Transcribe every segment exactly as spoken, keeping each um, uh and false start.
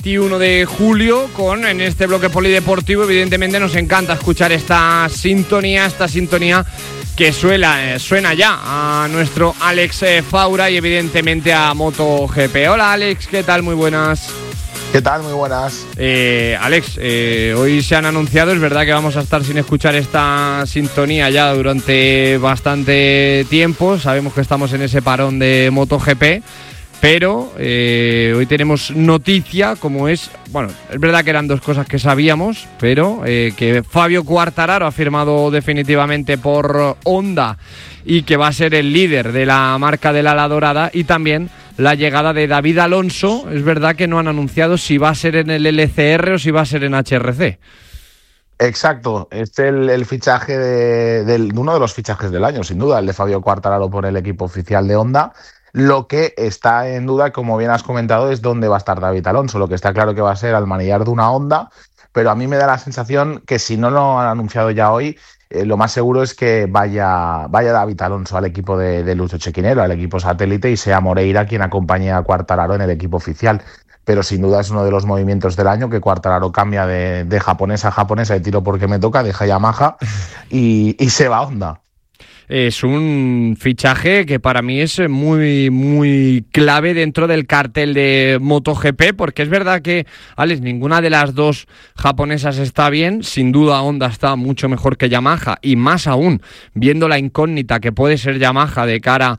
veintiuno de julio con, en este bloque polideportivo, evidentemente nos encanta escuchar esta sintonía, esta sintonía que suena, eh, suena ya a nuestro Alex eh, Faura y evidentemente a MotoGP. Hola Alex, ¿qué tal? Muy buenas. ¿Qué tal? Muy buenas. Eh, Alex, eh, hoy se han anunciado, es verdad que vamos a estar sin escuchar esta sintonía ya durante bastante tiempo, sabemos que estamos en ese parón de MotoGP, pero eh, hoy tenemos noticia, como es, bueno, es verdad que eran dos cosas que sabíamos, pero eh, que Fabio Quartararo ha firmado definitivamente por Honda y que va a ser el líder de la marca del ala dorada, y también la llegada de David Alonso. Es verdad que no han anunciado si va a ser en el L C R o si va a ser en H R C. Exacto, es el, el fichaje de, de uno de los fichajes del año, sin duda, el de Fabio Quartararo por el equipo oficial de Honda. Lo que está en duda, como bien has comentado, es dónde va a estar David Alonso. Lo que está claro que va a ser al manillar de una Honda, pero a mí me da la sensación que si no lo han anunciado ya hoy, eh, lo más seguro es que vaya, vaya David Alonso al equipo de, de Lucho Chequinero, al equipo satélite, y sea Moreira quien acompañe a Quartararo en el equipo oficial. Pero sin duda es uno de los movimientos del año, que Quartararo cambia de, de japonesa a japonesa, de tiro porque me toca, deja Yamaha y, y se va a Honda. Es un fichaje que para mí es muy, muy clave dentro del cartel de MotoGP, porque es verdad que, Alex, ninguna de las dos japonesas está bien. Sin duda Honda está mucho mejor que Yamaha, y más aún viendo la incógnita que puede ser Yamaha de cara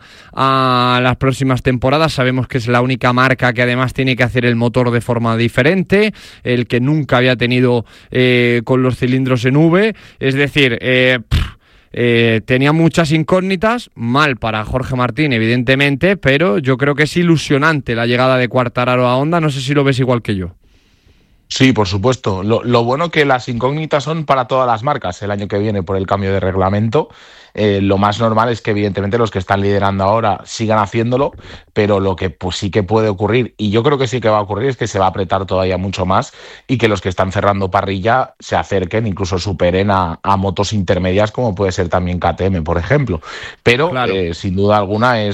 a las próximas temporadas. Sabemos que es la única marca que además tiene que hacer el motor de forma diferente, el que nunca había tenido eh, con los cilindros en V. Es decir, eh, pff, Eh, tenía muchas incógnitas, mal para Jorge Martín evidentemente, pero yo creo que es ilusionante la llegada de Quartararo a Honda. No sé si lo ves igual que yo. Sí, por supuesto. Lo, lo bueno que las incógnitas son para todas las marcas el año que viene por el cambio de reglamento. Eh, lo más normal es que evidentemente los que están liderando ahora sigan haciéndolo, pero lo que pues sí que puede ocurrir, y yo creo que sí que va a ocurrir, es que se va a apretar todavía mucho más y que los que están cerrando parrilla se acerquen, incluso superen a, a motos intermedias como puede ser también K T M, por ejemplo. Pero claro, eh, sin duda alguna es